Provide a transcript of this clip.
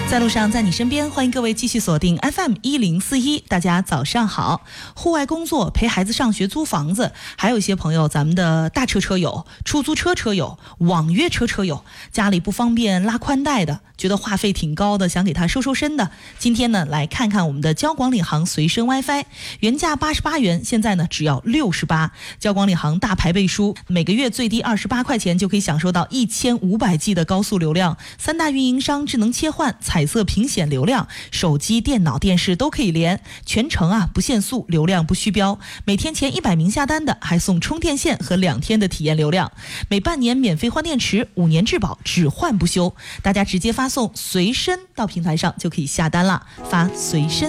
在路上，在你身边，欢迎各位继续锁定 FM1041。大家早上好。户外工作、陪孩子上学、租房子，还有一些朋友，咱们的大车友、出租车车友、网约车友，家里不方便拉宽带的，觉得话费挺高的，想给他收身的。今天呢，来看看我们的交广领航随身 WiFi， 原价88元，现在呢只要68。交广领航大牌背书，每个月最低28块钱就可以享受到1500G 的高速流量。3大运营商智能切换、彩色屏显流量，手机、电脑、电视都可以连，全程不限速，流量不虚标。每天前100名下单的还送充电线和2天的体验流量，每半年免费换电池，5年质保，只换不修。大家直接发送随身到平台上就可以下单了，发随身。